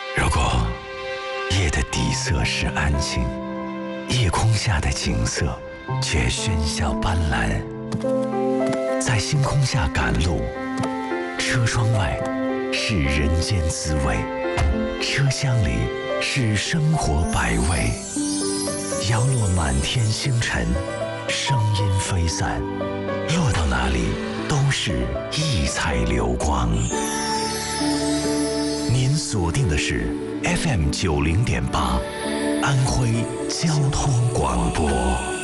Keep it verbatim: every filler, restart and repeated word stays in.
如果夜的底色是安静，夜空下的景色却喧嚣斑斓。在星空下赶路，车窗外是人间滋味，车厢里是生活百味。摇落满天星辰，声音飞散，落到哪里都是异彩流光。您锁定的是 F M 九零点八，安徽交通广播。